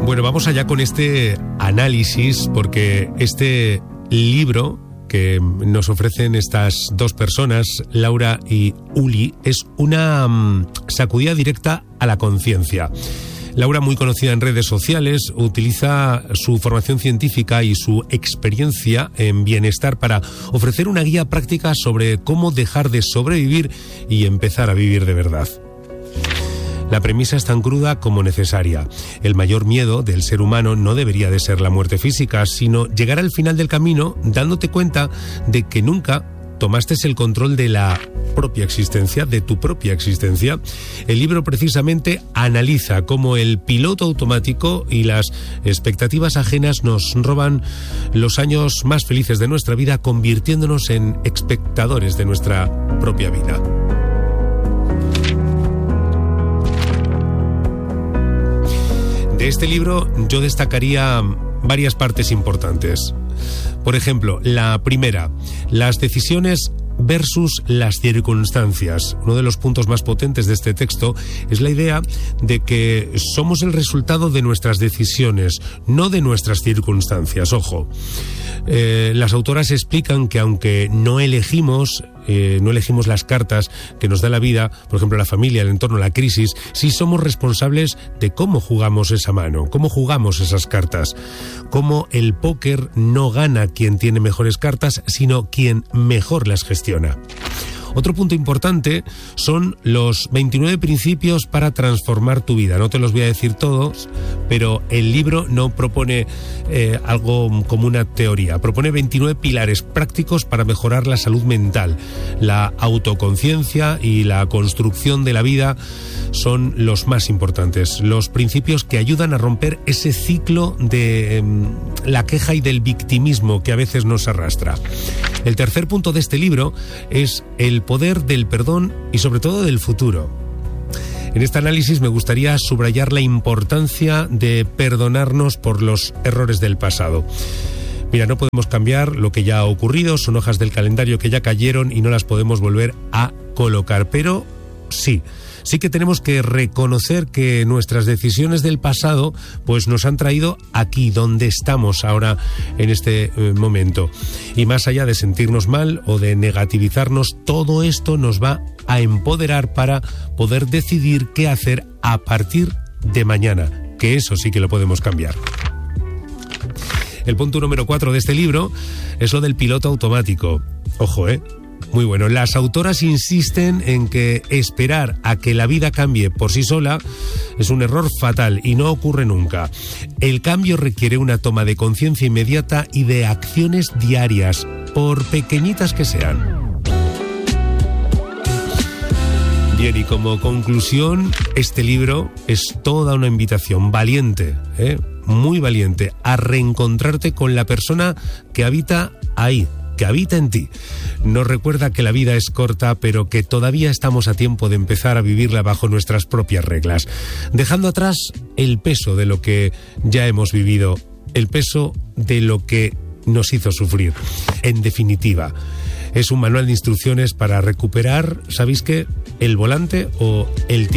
Bueno, vamos allá con este análisis, porque este libro que nos ofrecen estas dos personas, Laura y Uli, es una sacudida directa a la conciencia. Laura, muy conocida en redes sociales, utiliza su formación científica y su experiencia en bienestar para ofrecer una guía práctica sobre cómo dejar de sobrevivir y empezar a vivir de verdad. La premisa es tan cruda como necesaria. El mayor miedo del ser humano no debería de ser la muerte física, sino llegar al final del camino dándote cuenta de que nunca tomaste el control de la propia existencia, de tu propia existencia. El libro precisamente analiza cómo el piloto automático y las expectativas ajenas nos roban los años más felices de nuestra vida, convirtiéndonos en espectadores de nuestra propia vida. De este libro yo destacaría varias partes importantes. Por ejemplo, la primera, las decisiones versus las circunstancias. Uno de los puntos más potentes de este texto es la idea de que somos el resultado de nuestras decisiones, no de nuestras circunstancias. Ojo, las autoras explican que aunque no elegimos las cartas que nos da la vida, por ejemplo la familia, el entorno, la crisis, sí somos responsables de cómo jugamos esa mano, cómo jugamos esas cartas, cómo el póker no gana quien tiene mejores cartas, sino quien mejor las gestiona. Otro punto importante son los 29 principios para transformar tu vida. No te los voy a decir todos, pero el libro no propone algo como una teoría. Propone 29 pilares prácticos para mejorar la salud mental. La autoconciencia y la construcción de la vida son los más importantes. Los principios que ayudan a romper ese ciclo de la queja y del victimismo que a veces nos arrastra. El tercer punto de este libro es el poder del perdón y sobre todo del futuro. En este análisis me gustaría subrayar la importancia de perdonarnos por los errores del pasado. Mira, no podemos cambiar lo que ya ha ocurrido, son hojas del calendario que ya cayeron y no las podemos volver a colocar, pero sí que tenemos que reconocer que nuestras decisiones del pasado pues nos han traído aquí donde estamos ahora en este momento. Y más allá de sentirnos mal o de negativizarnos, todo esto nos va a empoderar para poder decidir qué hacer a partir de mañana, que eso sí que lo podemos cambiar. El punto número 4 de este libro es lo del piloto automático. Ojo, muy bueno. Las autoras insisten en que esperar a que la vida cambie por sí sola es un error fatal y no ocurre nunca. El cambio requiere una toma de conciencia inmediata y de acciones diarias, por pequeñitas que sean. Bien, y como conclusión, este libro es toda una invitación valiente, muy valiente, a reencontrarte con la persona que habita ahí, que habita en ti. Nos recuerda que la vida es corta, pero que todavía estamos a tiempo de empezar a vivirla bajo nuestras propias reglas, dejando atrás el peso de lo que ya hemos vivido, el peso de lo que nos hizo sufrir. En definitiva, es un manual de instrucciones para recuperar, ¿sabéis qué? El volante o el timón.